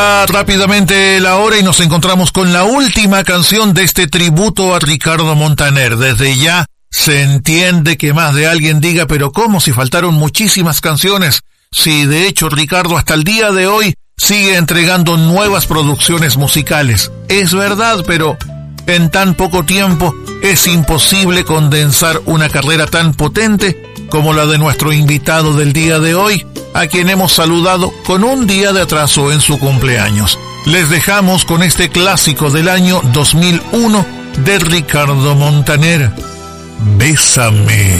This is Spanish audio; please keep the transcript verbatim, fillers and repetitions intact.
Rápidamente la hora y nos encontramos con la última canción de este tributo a Ricardo Montaner. Desde ya se entiende que más de alguien diga, pero ¿cómo si faltaron muchísimas canciones? Sí, de hecho Ricardo hasta el día de hoy sigue entregando nuevas producciones musicales. Es verdad, pero en tan poco tiempo es imposible condensar una carrera tan potente como la de nuestro invitado del día de hoy, a quien hemos saludado con un día de atraso en su cumpleaños. Les dejamos con este clásico del año dos mil uno de Ricardo Montaner, Bésame.